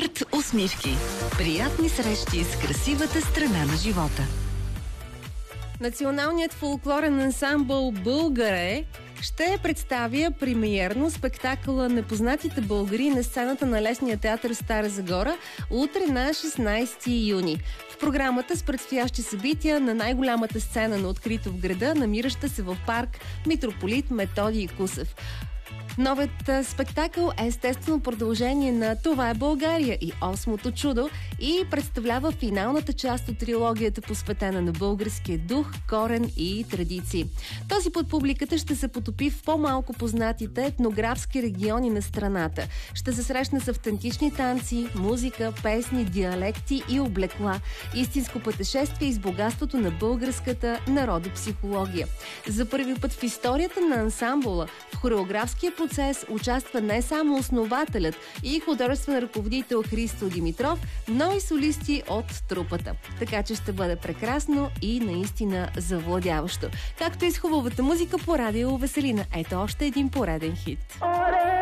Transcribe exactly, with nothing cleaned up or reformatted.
Арт усмивки. Приятни срещи с красивата страна на живота. Националният фолклорен ансамбъл Българе ще представя премиерно спектакъла "Непознатите българи" на сцената на Лесния театър Стара Загора утре на шестнайсети юни. В програмата с предстоящи събития на най-голямата сцена на открито в града, намираща се в парк Митрополит Методий Кусев. Новият спектакъл е естествено продължение на "Това е България" и "Осмото чудо" и представлява финалната част от трилогията, посветена на българския дух, корен и традиции. Този път публиката ще се потопи в по-малко познатите етнографски региони на страната. Ще се срещне с автентични танци, музика, песни, диалекти и облекла. Истинско пътешествие из богатството на българската народопсихология. За първи път в историята на ансамбъла в хореографския процес участва не само основателят и художествен ръководител Христо Димитров, но и солисти от трупата. Така че ще бъде прекрасно и наистина завладяващо. Както и с хубавата музика по радио Веселина. Ето още един пореден хит.